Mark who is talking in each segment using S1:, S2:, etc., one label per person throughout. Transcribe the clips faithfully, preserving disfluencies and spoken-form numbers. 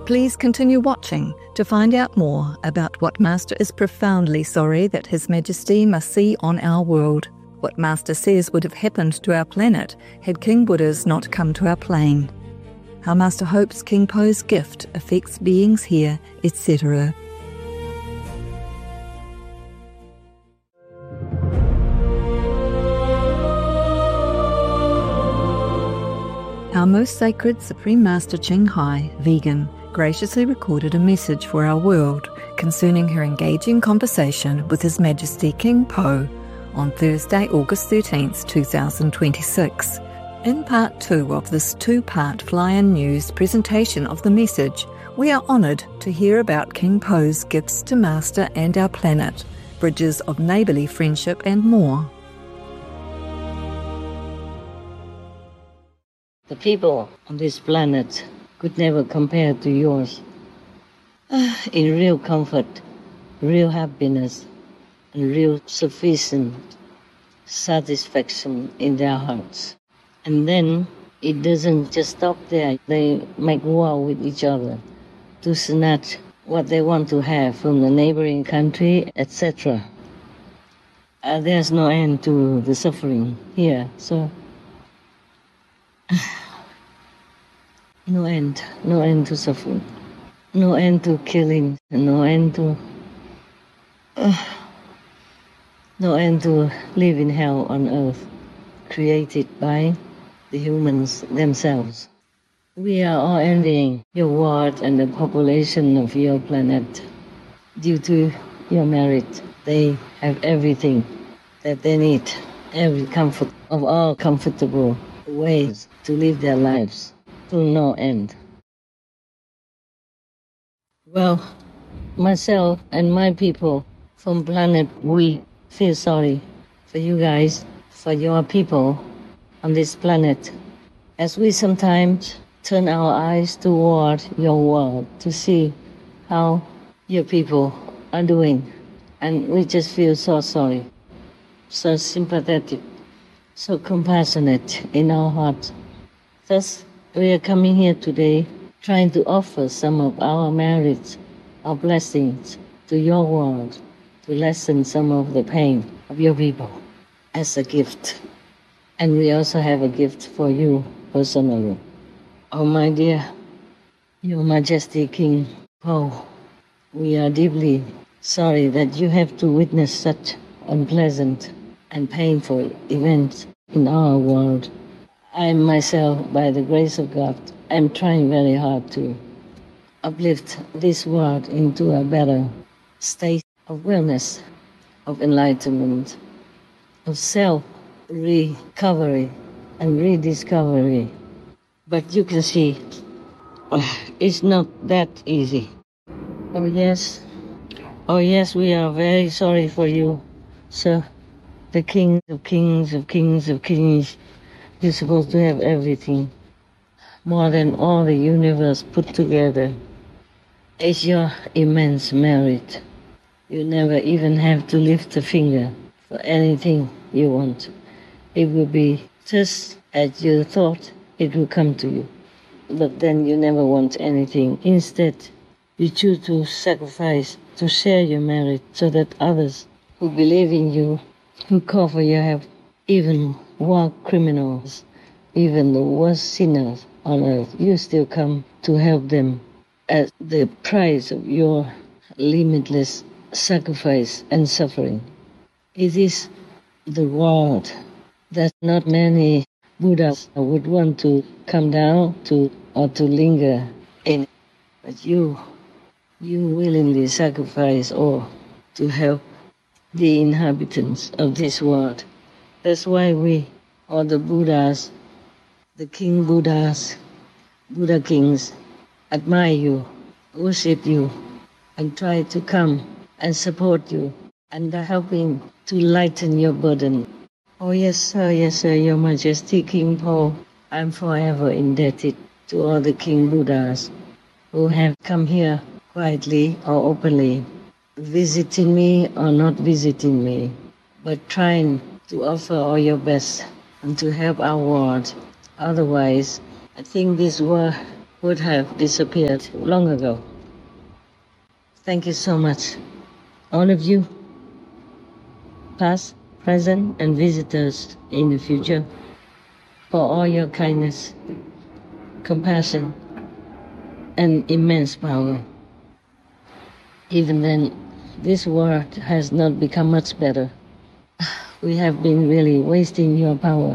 S1: Please continue watching to find out more about what Master is profoundly sorry that His Majesty must see on our world, what Master says would have happened to our planet had King Buddhas not come to our plane, how Master hopes King Po's gift affects beings here, et cetera. Our Most Sacred Supreme Master Ching Hai, vegan, graciously recorded a message for our world concerning her engaging conversation with His Majesty King Po on Thursday, August thirteenth, two thousand twenty-six. In part two of this two-part Fly-In News presentation of the message, we are honoured to hear about King Po's gifts to Master and our planet, bridges of neighbourly friendship and more.
S2: The people on this planet could never compare to yours. Uh, in real comfort, real happiness, and real sufficient satisfaction in their hearts. And then it doesn't just stop there. They make war with each other to snatch what they want to have from the neighboring country, et cetera. Uh, there's no end to the suffering here, so no end, no end to suffering, no end to killing, no end to, uh, no end to live in hell on earth, created by the humans themselves. We are all envying your world and the population of your planet. Due to your merit, they have everything that they need, every comfort of all comfortable ways to live their lives to no end. Well, myself and my people from planet, we feel sorry for you guys, for your people on this planet, as we sometimes turn our eyes toward your world to see how your people are doing, and we just feel so sorry, so sympathetic, so compassionate in our hearts. Thus, we are coming here today trying to offer some of our merits, our blessings to your world, to lessen some of the pain of your people as a gift. And we also have a gift for you personally. Oh my dear, Your Majesty King Po, we are deeply sorry that you have to witness such unpleasant and painful events in our world. I myself, by the grace of God, am trying very hard to uplift this world into a better state of wellness, of enlightenment, of self-recovery and rediscovery. But you can see, it's not that easy. Oh yes, oh yes, we are very sorry for you, sir. The King of Kings of Kings of Kings. You're supposed to have everything, more than all the universe put together. It's your immense merit. You never even have to lift a finger for anything you want. It will be just as you thought it will come to you. But then you never want anything. Instead, you choose to sacrifice, to share your merit so that others who believe in you, who call for your help, even war criminals, even the worst sinners on earth, you still come to help them at the price of your limitless sacrifice and suffering. It is the world that not many Buddhas would want to come down to or to linger in. But you, you willingly sacrifice all to help the inhabitants of this world. That's why we, all the Buddhas, the King Buddhas, Buddha Kings, admire you, worship you, and try to come and support you, and are helping to lighten your burden. Oh yes, sir, yes, sir, Your Majesty King Po, I'm forever indebted to all the King Buddhas who have come here quietly or openly, visiting me or not visiting me, but trying to offer all your best and to help our world. Otherwise, I think this world would have disappeared long ago. Thank you so much, all of you, past, present, and visitors in the future, for all your kindness, compassion, and immense power. Even then, this world has not become much better. We have been really wasting your power.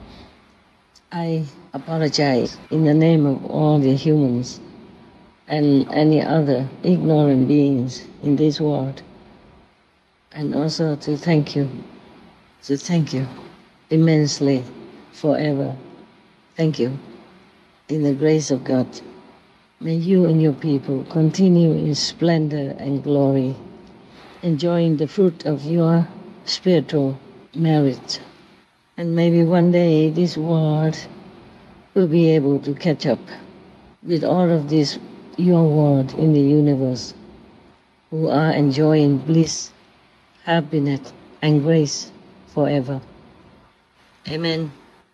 S2: I apologize in the name of all the humans and any other ignorant beings in this world. And also to thank you, to thank you immensely forever. Thank you. In the grace of God, may you and your people continue in splendor and glory, enjoying the fruit of your spiritual merit. And maybe one day this world will be able to catch up with all of this, your world in the universe, who are enjoying bliss, happiness, and grace forever. Amen.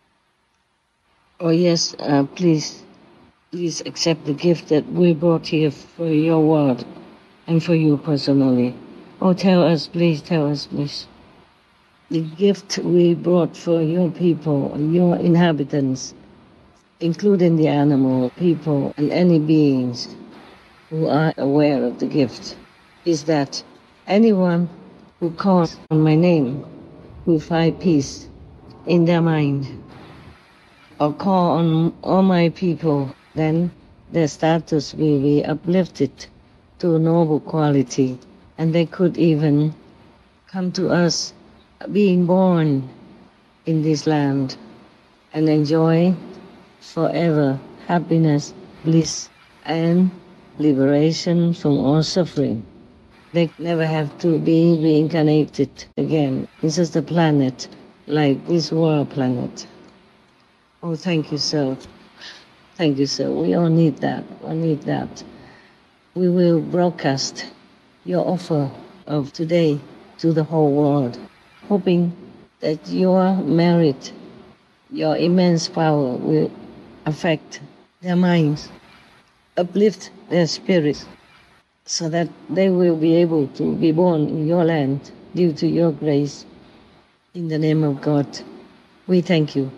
S2: Oh yes, uh, please, please accept the gift that we brought here for your world and for you personally. Oh, tell us, please, tell us, please. The gift we brought for your people, your inhabitants, including the animal, people, and any beings who are aware of the gift, is that anyone who calls on my name will find peace in their mind, or call on all my people, then their status will be uplifted to a noble quality, and they could even come to us being born in this land and enjoy forever happiness, bliss, and liberation from all suffering. They never have to be reincarnated again. This is the planet, like this world planet. Oh, thank you, sir. Thank you, sir. We all need that. We need that. We will broadcast your offer of today to the whole world, hoping that your merit, your immense power will affect their minds, uplift their spirits, so that they will be able to be born in your land due to your grace. In the name of God, we thank you.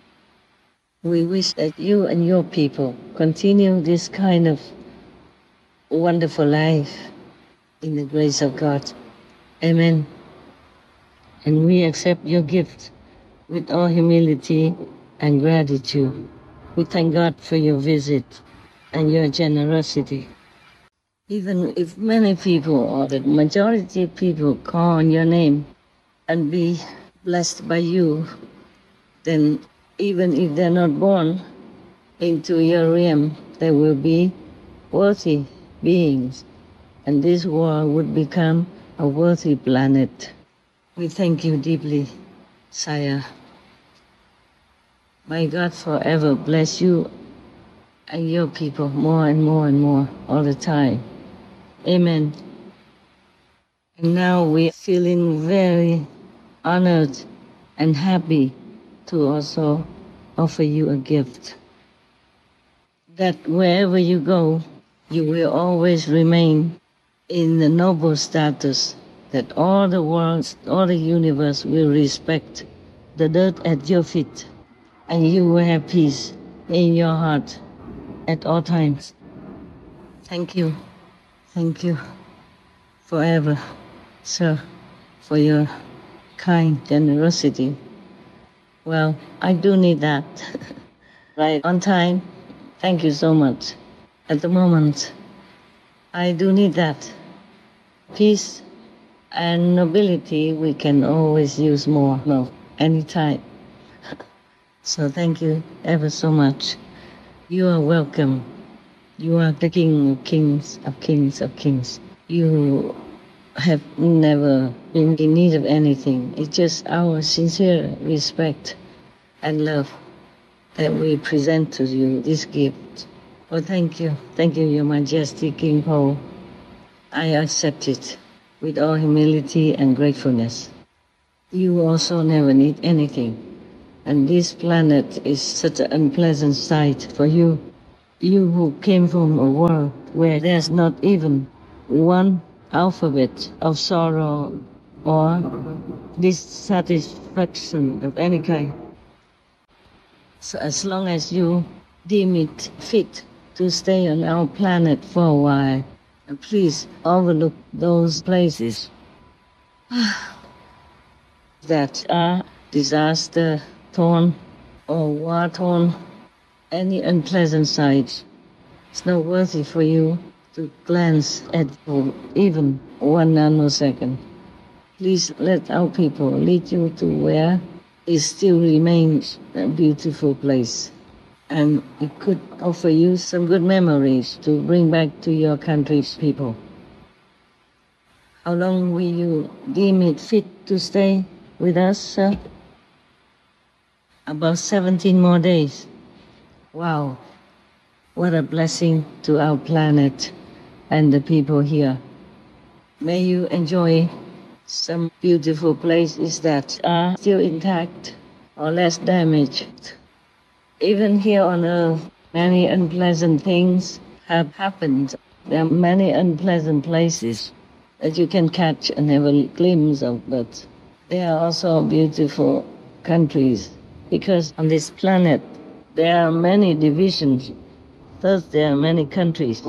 S2: We wish that you and your people continue this kind of wonderful life in the grace of God. Amen. And we accept your gift with all humility and gratitude. We thank God for your visit and your generosity. Even if many people, or the majority of people, call on your name and be blessed by you, then even if they're not born into your realm, they will be worthy beings, and this world would become a worthy planet. We thank you deeply, Sire. May God forever bless you and your people more and more and more all the time. Amen. And now we're feeling very honored and happy to also offer you a gift. That wherever you go, you will always remain in the noble status that all the world, all the universe will respect the dirt at your feet, and you will have peace in your heart at all times. Thank you. Thank you forever, sir, for your kind generosity. Well, I do need that. Right on time. Thank you so much. At the moment, I do need that. Peace and nobility, we can always use more, no, anytime. So thank you ever so much. You are welcome. You are the King of Kings, of Kings, of Kings. You have never been in need of anything. It's just our sincere respect and love that we present to you this gift. Oh, thank you. Thank you, Your Majesty, King Po. I accept it with all humility and gratefulness. You also never need anything. And this planet is such an unpleasant sight for you. You who came from a world where there's not even one alphabet of sorrow or dissatisfaction of any kind. So as long as you deem it fit to stay on our planet for a while, please overlook those places that are disaster torn or war torn, any unpleasant sight. It's not worthy for you to glance at for even one nanosecond. Please let our people lead you to where it still remains a beautiful place. And it could offer you some good memories to bring back to your country's people. How long will you deem it fit to stay with us, sir? About seventeen more days. Wow, what a blessing to our planet and the people here. May you enjoy some beautiful places that are still intact or less damaged. Even here on Earth, many unpleasant things have happened. There are many unpleasant places that you can catch and have a glimpse of, but there are also beautiful countries, because on this planet there are many divisions, thus there are many countries.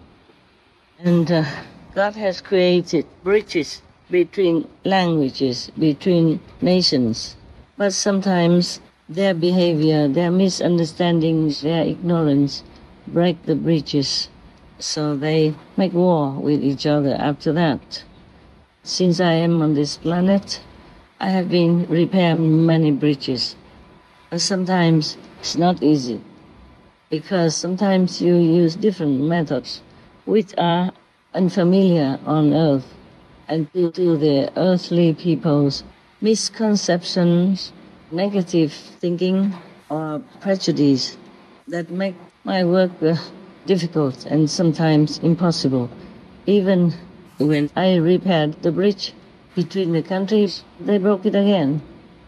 S2: And uh, God has created bridges between languages, between nations, but sometimes their behavior, their misunderstandings, their ignorance break the bridges, so they make war with each other after that. Since I am on this planet, I have been repairing many bridges. And sometimes it's not easy, because sometimes you use different methods which are unfamiliar on Earth, and due to the earthly people's misconceptions, negative thinking, or prejudice that make my work uh, difficult and sometimes impossible. Even when I repaired the bridge between the countries, they broke it again.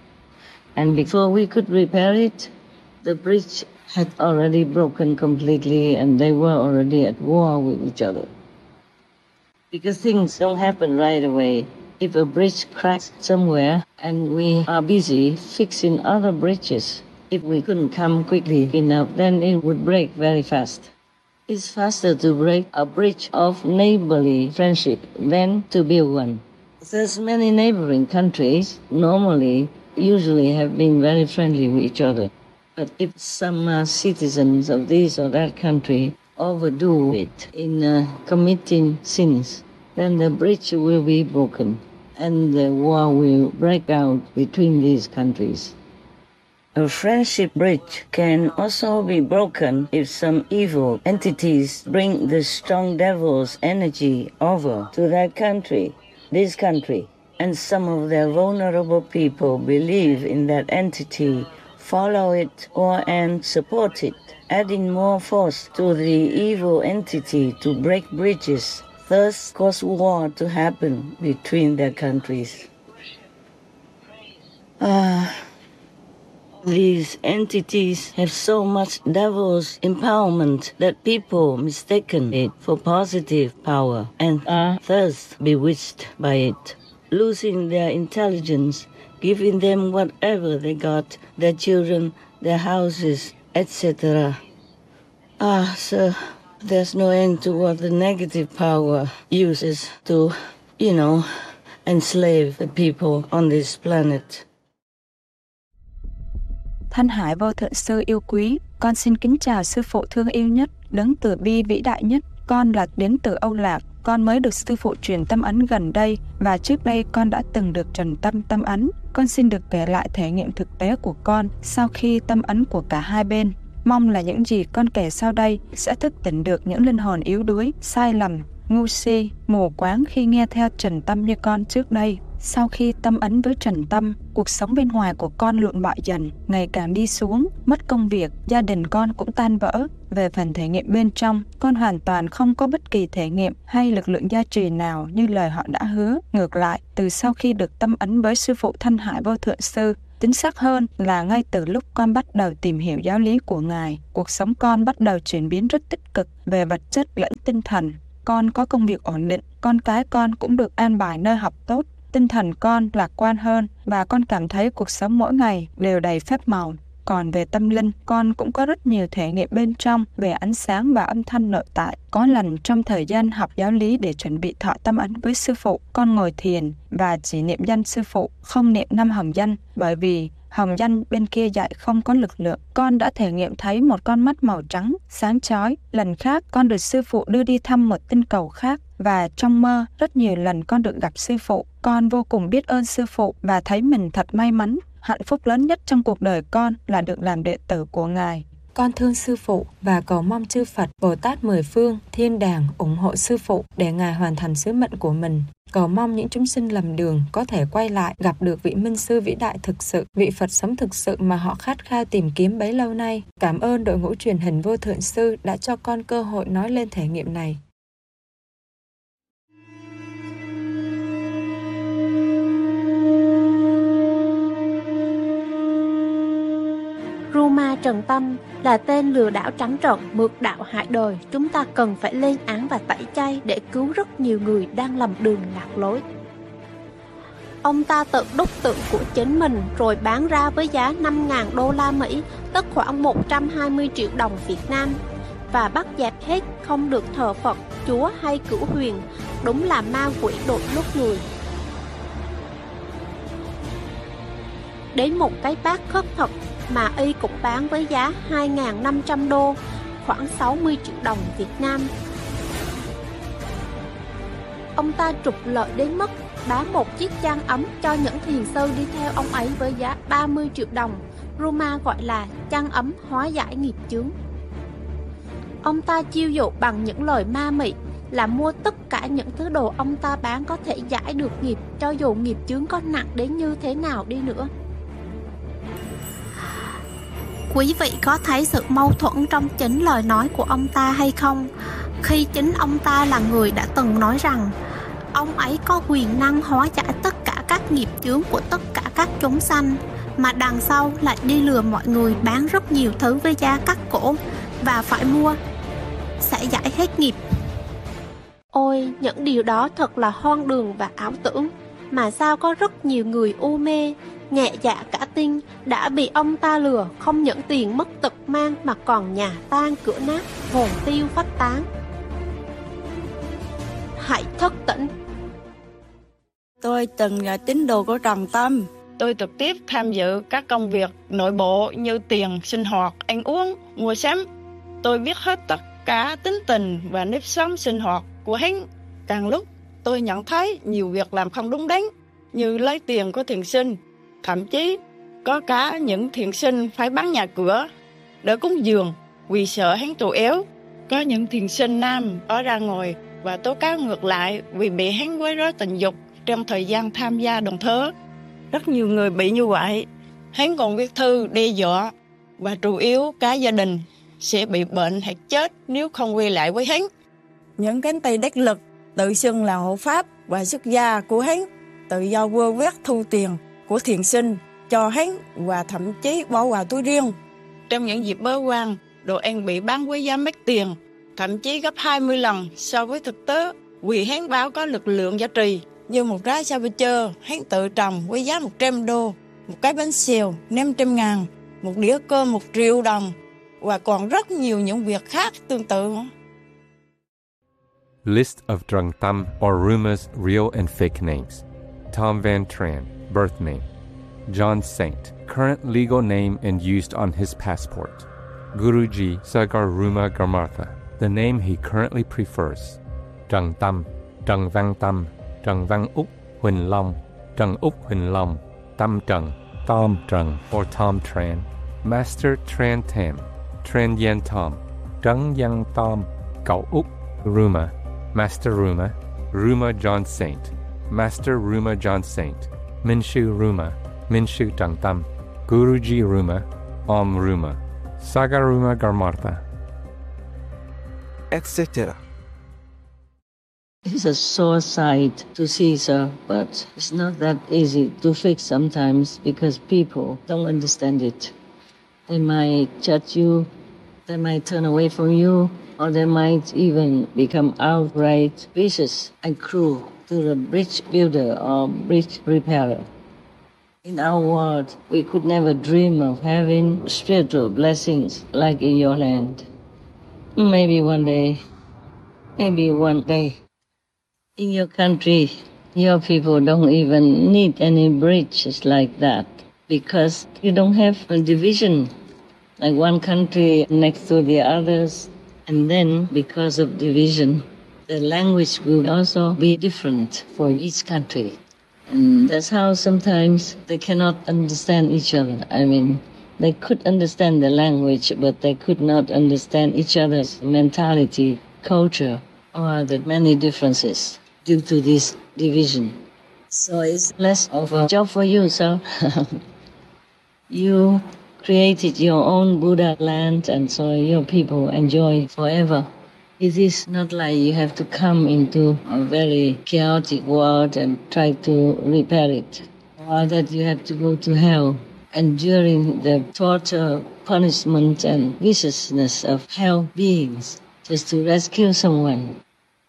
S2: And before we could repair it, the bridge had already broken completely and they were already at war with each other. Because things don't happen right away. If a bridge cracks somewhere and we are busy fixing other bridges, if we couldn't come quickly enough, then it would break very fast. It's faster to break a bridge of neighborly friendship than to build one. There's many neighboring countries normally usually have been very friendly with each other. But if some uh, citizens of this or that country overdo it in uh, committing sins, then the bridge will be broken and the war will break out between these countries. A friendship bridge can also be broken if some evil entities bring the strong devil's energy over to that country, this country, and some of their vulnerable people believe in that entity, follow it, or and support it, adding more force to the evil entity to break bridges, thus cause war to happen between their countries. Ah, these entities have so much devil's empowerment that people mistaken it for positive power and are thus bewitched by it, losing their intelligence, giving them whatever they got, their children, their houses, et cetera. Ah, sir, there's no end to what the negative power uses to, you know, enslave the people on this planet.
S3: Thân Hải Vô Thượng Sư yêu quý, con xin kính chào sư phụ thương yêu nhất, đấng từ bi vĩ đại nhất. Con là đến từ Âu Lạc, con mới được sư phụ truyền tâm ấn gần đây và trước đây con đã từng được truyền tâm tâm ấn. Con xin được kể lại thể nghiệm thực tế của con sau khi tâm ấn của cả hai bên. Mong là những gì con kể sau đây sẽ thức tỉnh được những linh hồn yếu đuối, sai lầm, ngu si, mù quáng khi nghe theo trần tâm như con trước đây. Sau khi tâm ấn với trần tâm, cuộc sống bên ngoài của con lụn bại dần, ngày càng đi xuống, mất công việc, gia đình con cũng tan vỡ. Về phần thể nghiệm bên trong, con hoàn toàn không có bất kỳ thể nghiệm hay lực lượng gia trì nào như lời họ đã hứa. Ngược lại, từ sau khi được tâm ấn với sư phụ Thân Hải Vô Thượng Sư, Chính xác hơn là ngay từ lúc con bắt đầu tìm hiểu giáo lý của Ngài, cuộc sống con bắt đầu chuyển biến rất tích cực về vật chất lẫn tinh thần. Con có công việc ổn định, con cái con cũng được an bài nơi học tốt, tinh thần con lạc quan hơn và con cảm thấy cuộc sống mỗi ngày đều đầy phép màu. Còn về tâm linh, con cũng có rất nhiều thể nghiệm bên trong về ánh sáng và âm thanh nội tại. Có lần trong thời gian học giáo lý để chuẩn bị thọ tâm ấn với sư phụ, con ngồi thiền và chỉ niệm danh sư phụ, không niệm năm hồng danh, bởi vì hồng danh bên kia dạy không có lực lượng. Con đã thể nghiệm thấy một con mắt màu trắng, sáng chói. Lần khác, con được sư phụ đưa đi thăm một tinh cầu khác. Và trong mơ, rất nhiều lần con được gặp sư phụ. Con vô cùng biết ơn sư phụ và thấy mình thật may mắn. Hạnh phúc lớn nhất trong cuộc đời con là được làm đệ tử của Ngài. Con thương sư phụ và cầu mong chư Phật, Bồ Tát mười phương, thiên đàng ủng hộ sư phụ để Ngài hoàn thành sứ mệnh của mình. Cầu mong những chúng sinh lầm đường có thể quay lại gặp được vị minh sư vĩ đại thực sự, vị Phật sống thực sự mà họ khát khao tìm kiếm bấy lâu nay. Cảm ơn đội ngũ truyền hình Vô Thượng Sư đã cho con cơ hội nói lên thể nghiệm này.
S4: Ruma Trần Tâm là tên lừa đảo trắng trợn, mượt đạo hại đời. Chúng ta cần phải lên án và tẩy chay để cứu rất nhiều người đang lầm đường lạc lối. Ông ta tự đúc tượng của chính mình rồi bán ra với giá năm nghìn đô la Mỹ, tức khoảng một trăm hai mươi triệu đồng Việt Nam, và bắt dẹp hết không được thờ Phật, Chúa hay Cửu Huyền. Đúng là ma quỷ đột lúc người. Đến một cái bát khất thực mà y cũng bán với giá hai nghìn năm trăm đô, khoảng sáu mươi triệu đồng Việt Nam. Ông ta trục lợi đến mức bán một chiếc chăn ấm cho những thiền sư đi theo ông ấy với giá ba mươi triệu đồng. Roma gọi là chăn ấm hóa giải nghiệp chướng. Ông ta chiêu dụ bằng những lời ma mị là mua tất cả những thứ đồ ông ta bán có thể giải được nghiệp, cho dù nghiệp chướng có nặng đến như thế nào đi nữa. Quý vị có thấy sự mâu thuẫn trong chính lời nói của ông ta hay không? Khi chính ông ta là người đã từng nói rằng ông ấy có quyền năng hóa giải tất cả các nghiệp chướng của tất cả các chúng sanh, mà đằng sau lại đi lừa mọi người bán rất nhiều thứ với giá cắt cổ và phải mua sẽ giải hết nghiệp. Ôi, những điều đó thật là hoang đường và ảo tưởng. Mà sao có rất nhiều người u mê, nhẹ dạ cả tin đã bị ông ta lừa, không những tiền mất tật mang mà còn nhà tan cửa nát, hồn tiêu phách tán. Hãy thức tỉnh.
S5: Tôi từng là tín đồ của Trần Tâm.
S6: Tôi trực tiếp tham dự các công việc nội bộ như tiền, sinh hoạt, ăn uống, mua sắm. Tôi biết hết tất cả tính tình và nếp sống sinh hoạt của hắn. Càng lúc tôi nhận thấy nhiều việc làm không đúng đắn, như lấy tiền của thiền sinh. Thậm chí có cả những thiền sinh phải bán nhà cửa để cúng dường vì sợ hắn tù éo. Có những thiền sinh nam ở ra ngồi và tố cáo ngược lại vì bị hắn quấy rối tình dục trong thời gian tham gia đồng thớ. Rất nhiều người bị như vậy. Hắn còn viết thư đe dọa và chủ yếu cả gia đình sẽ bị bệnh hoặc chết nếu không quay lại với hắn.
S5: Những cánh tay đắc lực tự xưng là hộ pháp và xuất gia của hắn tự do vơ vét thu tiền của thiền sinh cho hắn và thậm chí bỏ vào túi riêng.
S6: Trong những dịp bế quan, đồ ăn bị bán với giá mắc tiền, thậm chí gấp hai mươi lần so với thực tế, vì hắn báo có lực lượng giá trị.
S5: Như một trái sa bơ chơ, hắn tự trồng với giá một trăm đô, một cái bánh xèo năm trăm ngàn, một đĩa cơm một triệu đồng, và còn rất nhiều những việc khác tương tự.
S7: List of Drang Tam or Ruma's real and fake names. Tom Van Tran, birth name. John Saint, current legal name and used on his passport. Guruji Sagar Ruma Garmartha, the name he currently prefers. Drang Tam, Drang Văn Tâm, Drang Văn Úc Huỳnh Long, Drang Úc Huỳnh Long, Tam Trần, Tom Trần or Tom Tran. Master Tran Tam, Tran Yan Tom, Drang Yang Tom, Cậu Úc Ruma, Master Ruma, Ruma John Saint, Master Ruma John Saint, Minshu Ruma, Minshu Drang Tam, Guruji Ruma, Om Ruma, Sagar Ruma Garmartha,
S8: et cetera
S2: It's a sore sight to see, sir, but it's not that easy to fix sometimes because people don't understand it. They might judge you, they might turn away from you, or they might even become outright vicious and cruel to the bridge builder or bridge repairer. In our world, we could never dream of having spiritual blessings like in your land. Maybe one day, maybe one day. In your country, your people don't even need any bridges like that because you don't have a division like one country next to the others. And then because of division, the language will also be different for each country. And that's how sometimes they cannot understand each other. I mean, they could understand the language, but they could not understand each other's mentality, culture, or the many differences due to this division. So it's less of a job for you, sir. You created your own Buddha land, and so your people enjoy forever. It is not like you have to come into a very chaotic world and try to repair it, or that you have to go to hell, enduring the torture, punishment, and viciousness of hell beings just to rescue someone.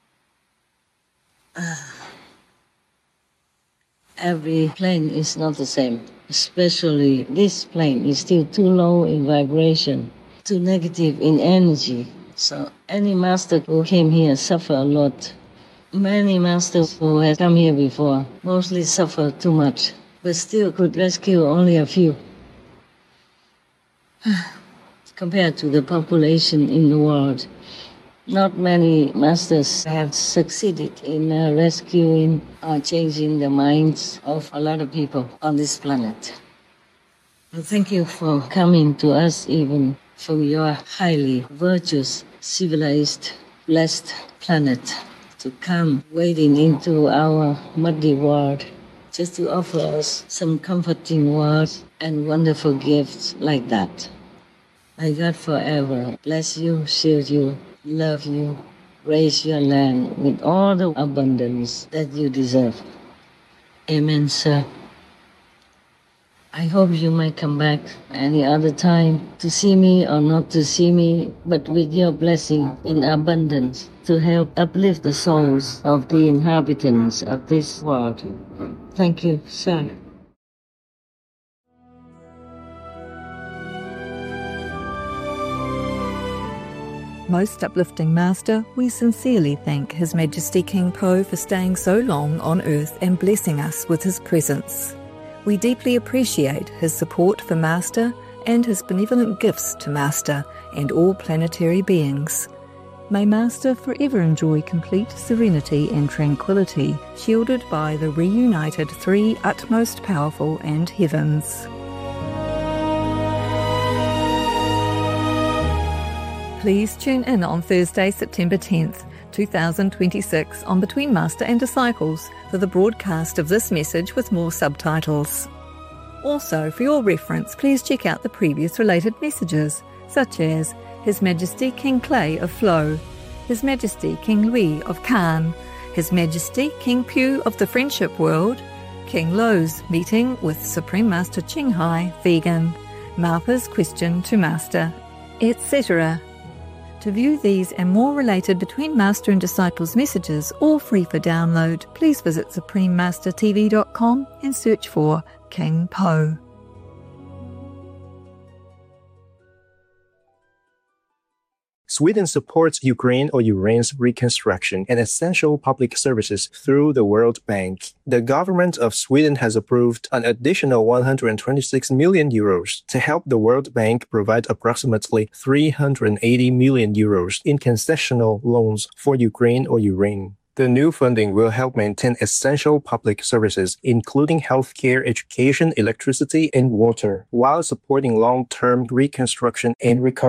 S2: Every plane is not the same. Especially this plane is still too low in vibration, too negative in energy. So any master who came here suffer a lot. Many masters who have come here before mostly suffer too much, but still could rescue only a few. Compared to the population in the world, not many masters have succeeded in uh, rescuing or changing the minds of a lot of people on this planet. Well, thank you for coming to us even from your highly virtuous, civilized, blessed planet to come wading into our muddy world just to offer us some comforting words and wonderful gifts like that. May God forever bless you, shield you, love you, raise your land with all the abundance that you deserve. Amen, sir. I hope you might come back any other time to see me or not to see me, but with your blessing in abundance to help uplift the souls of the inhabitants of this world. Thank you, sir.
S1: Most uplifting Master, we sincerely thank His Majesty King Po for staying so long on Earth and blessing us with his presence. We deeply appreciate his support for Master and his benevolent gifts to Master and all planetary beings. May Master forever enjoy complete serenity and tranquility, shielded by the reunited three utmost powerful and heavens. Please tune in on Thursday, September tenth, two thousand twenty-six on Between Master and Disciples for the broadcast of this message with more subtitles. Also, for your reference, please check out the previous related messages, such as His Majesty King Clay of Flow, His Majesty King Lui of Khan, His Majesty King Pu of the Friendship World, King Lo's meeting with Supreme Master Ching Hai, vegan, Martha's question to Master, et cetera. To view these and more related Between Master and Disciples messages, all free for download, please visit supreme master t v dot com and search for King Po.
S8: Sweden supports Ukraine or Ukraine's reconstruction and essential public services through the World Bank. The government of Sweden has approved an additional one hundred twenty-six million euros to help the World Bank provide approximately three hundred eighty million euros in concessional loans for Ukraine or Ukraine. The new funding will help maintain essential public services, including healthcare, education, electricity, and water, while supporting long-term reconstruction and recovery.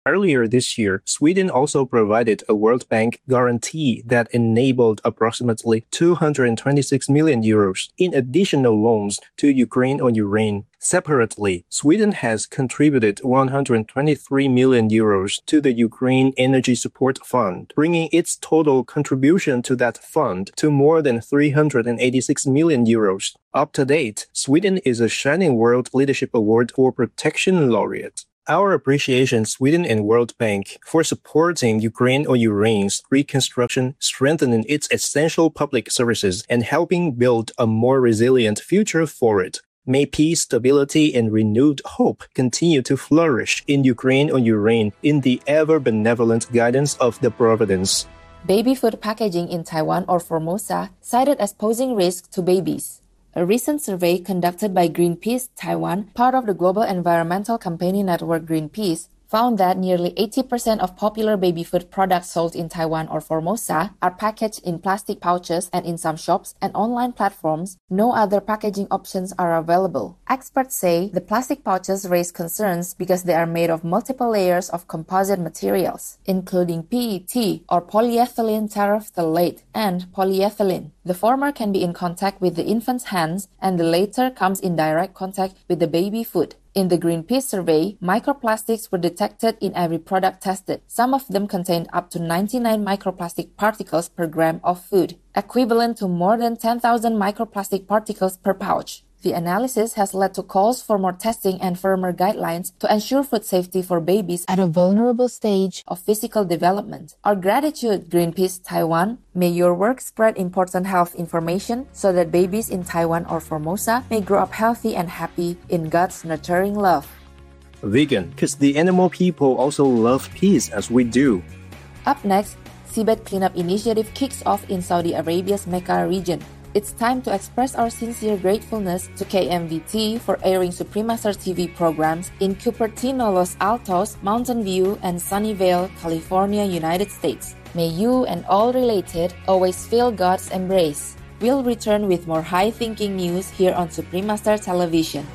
S8: Earlier this year, Sweden also provided a World Bank guarantee that enabled approximately two hundred twenty-six million euros in additional loans to Ukraine or Ukraine. Separately, Sweden has contributed one hundred twenty-three million euros to the Ukraine Energy Support Fund, bringing its total contribution to that fund to more than three hundred eighty-six million euros. Up to date, Sweden is a Shining World Leadership Award for Protection laureate. Our appreciation Sweden and World Bank for supporting Ukraine or Ukraine's reconstruction, strengthening its essential public services, and helping build a more resilient future for it. May peace, stability, and renewed hope continue to flourish in Ukraine or Ukraine in the ever-benevolent guidance of the Providence.
S9: Baby food packaging in Taiwan or Formosa cited as posing risk to babies. A recent survey conducted by Greenpeace Taiwan, part of the global environmental campaign network Greenpeace, found that nearly eighty percent of popular baby food products sold in Taiwan or Formosa are packaged in plastic pouches, and in some shops and online platforms, no other packaging options are available. Experts say the plastic pouches raise concerns because they are made of multiple layers of composite materials, including P E T or polyethylene terephthalate and polyethylene. The former can be in contact with the infant's hands, and the latter comes in direct contact with the baby food. In the Greenpeace survey, microplastics were detected in every product tested. Some of them contained up to ninety-nine microplastic particles per gram of food, equivalent to more than ten thousand microplastic particles per pouch. The analysis has led to calls for more testing and firmer guidelines to ensure food safety for babies at a vulnerable stage of physical development. Our gratitude, Greenpeace Taiwan. May your work spread important health information so that babies in Taiwan or Formosa may grow up healthy and happy in God's nurturing love.
S8: Vegan, because the animal people also love peace as we do.
S9: Up next, Seabed Cleanup Initiative kicks off in Saudi Arabia's Mecca region. It's time to express our sincere gratefulness to K M V T for airing Supreme Master T V programs in Cupertino, Los Altos, Mountain View, and Sunnyvale, California, United States. May you and all related always feel God's embrace. We'll return with more high-thinking news here on Supreme Master Television.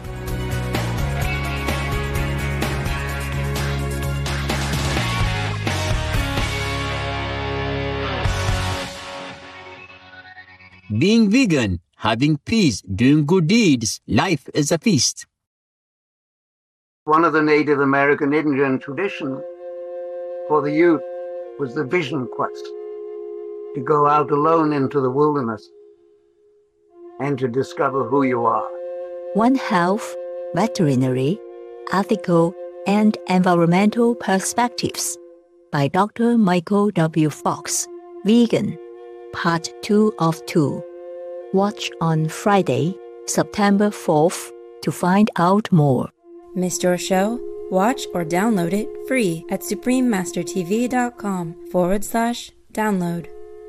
S10: Being vegan, having peace, doing good deeds, life is a feast.
S11: One of the Native American Indian traditions for the youth was the vision quest, to go out alone into the wilderness and to discover who you are.
S12: One Health, Veterinary, Ethical, and Environmental Perspectives by Doctor Michael W. Fox, Vegan. Part two of two. Watch on Friday, September fourth to find out more.
S13: Missed your show? Watch or download it free at suprememastertv.com forward slash download.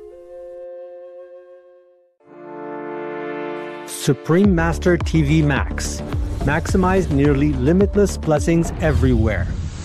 S14: Supreme Master T V Max. Maximize nearly limitless blessings everywhere.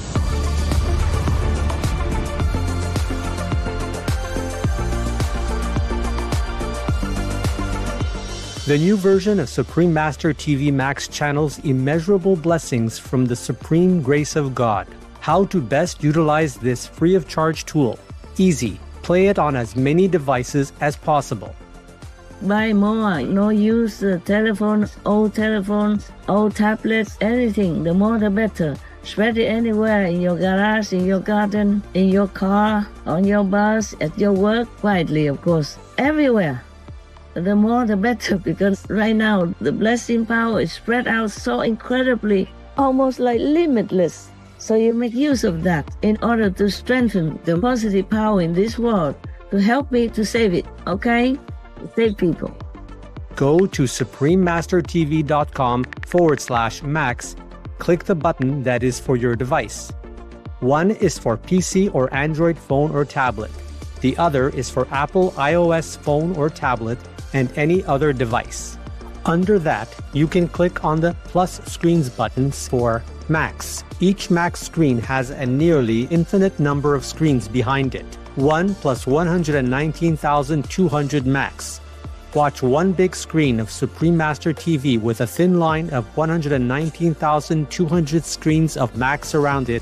S14: The new version of Supreme Master T V Max channels immeasurable blessings from the supreme grace of God. How to best utilize this free-of-charge tool. Easy. Play it on as many devices as possible.
S2: Buy more. No use uh, telephones, old telephones, old tablets, anything. The more the better. Spread it anywhere, in your garage, in your garden, in your car, on your bus, at your work, quietly, of course. Everywhere. The more the better, because right now the blessing power is spread out so incredibly, almost like limitless. So you make use of that in order to strengthen the positive power in this world, to help me to save it, okay? Save people.
S14: Go to suprememastertv.com forward slash max. Click the button that is for your device. One is for P C or Android phone or tablet. The other is for Apple iOS phone or tablet and any other device. Under that, you can click on the plus screens buttons for Max. Each Max screen has a nearly infinite number of screens behind it. one plus one hundred nineteen thousand two hundred Max. Watch one big screen of Supreme Master T V with a thin line of one hundred nineteen thousand two hundred screens of Max around it,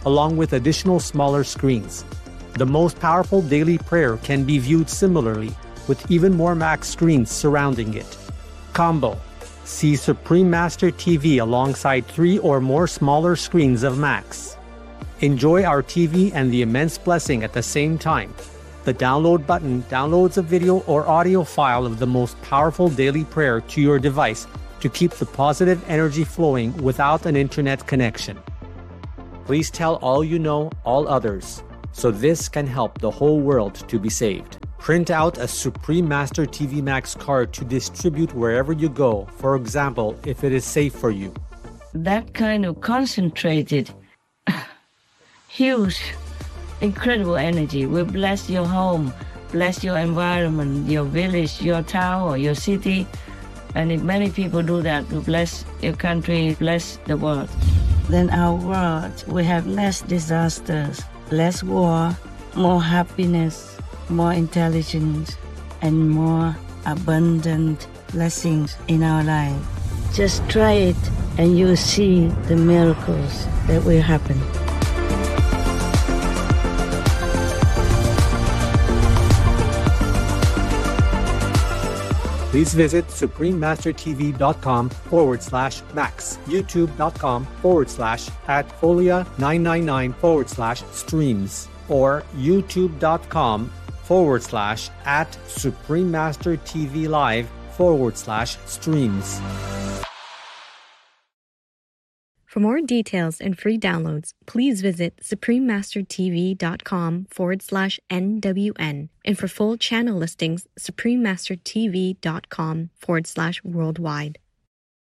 S14: along with additional smaller screens. The most powerful daily prayer can be viewed similarly, with even more Max screens surrounding it. Combo. See Supreme Master T V alongside three or more smaller screens of Max. Enjoy our T V and the immense blessing at the same time. The download button downloads a video or audio file of the most powerful daily prayer to your device to keep the positive energy flowing without an internet connection. Please tell all you know, all others, so this can help the whole world to be saved. Print out a Supreme Master T V Max card to distribute wherever you go, for example, if it is safe for you.
S2: That kind of concentrated, huge, incredible energy will bless your home, bless your environment, your village, your town, or your city. And if many people do that, will bless your country, bless the world. Then our world will have less disasters, less war, more happiness, more intelligence, and more abundant blessings in our life. Just try it and you'll see the miracles that will happen.
S14: Please visit suprememastertv.com forward slash max, youtube.com forward slash at folia999 forward slash streams, or youtube.com forward slash at suprememastertvlive forward slash streams.
S15: For more details and free downloads, please visit suprememastertv.com forward slash NWN. And for full channel listings, suprememastertv.com forward slash worldwide.